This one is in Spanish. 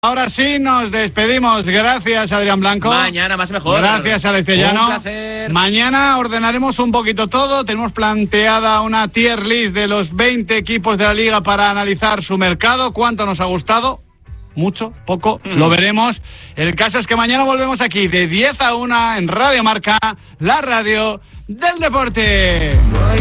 Ahora sí nos despedimos. Gracias, Adrián Blanco. Mañana más mejor. Gracias, Alex Llano. Un placer. Mañana ordenaremos un poquito todo. Tenemos planteada una tier list de los 20 equipos de la Liga para analizar su mercado. ¿Cuánto nos ha gustado? Mucho, poco, lo veremos. El caso es que mañana volvemos aquí de 10 a 1 en Radio Marca, la radio del deporte.